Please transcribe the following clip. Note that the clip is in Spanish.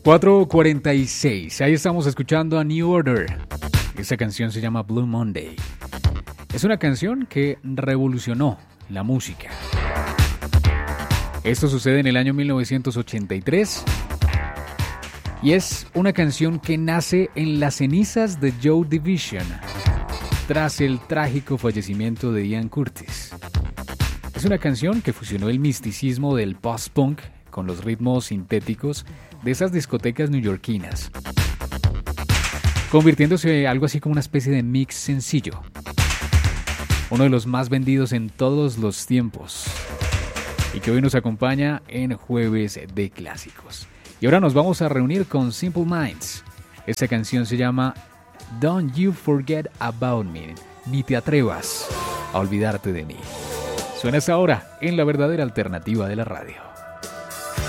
4:46. Ahí estamos escuchando a New Order. Esta canción se llama Blue Monday. Es una canción que revolucionó la música. Esto sucede en el año 1983 y es una canción que nace en las cenizas de Joy Division tras el trágico fallecimiento de Ian Curtis. Es una canción que fusionó el misticismo del post-punk con los ritmos sintéticos de esas discotecas neoyorquinas, convirtiéndose en algo así como una especie de mix sencillo. Uno de los más vendidos en todos los tiempos y que hoy nos acompaña en Jueves de Clásicos. Y ahora nos vamos a reunir con Simple Minds. Esta canción se llama Don't You Forget About Me. Ni te atrevas a olvidarte de mí. Suena hasta ahora en la verdadera alternativa de la radio.